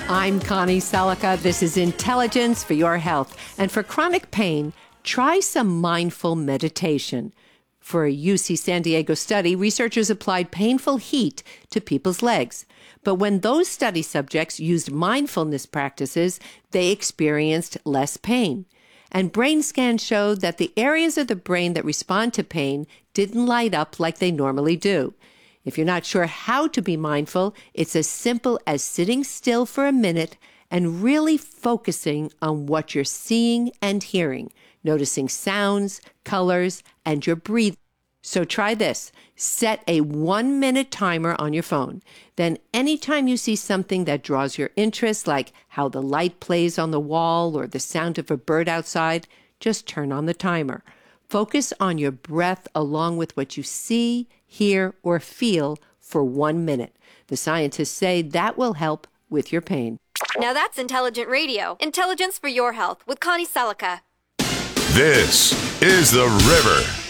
I'm Connie Selica. This is Intelligence for Your Health. And for chronic pain, try some mindful meditation. For a UC San Diego study, researchers applied painful heat to people's legs. But when those study subjects used mindfulness practices, they experienced less pain. And brain scans showed that the areas of the brain that respond to pain didn't light up like they normally do. If you're not sure how to be mindful, it's as simple as sitting still for a minute and really focusing on what you're seeing and hearing, noticing sounds, colors, and your breathing. So try this. Set a 1-minute timer on your phone. Then anytime you see something that draws your interest, like how the light plays on the wall or the sound of a bird outside, just turn on the timer. Focus on your breath along with what you see, hear, or feel for 1 minute. The scientists say that will help with your pain. Now that's intelligent radio. Intelligence for your health with Connie Selica. This is The River.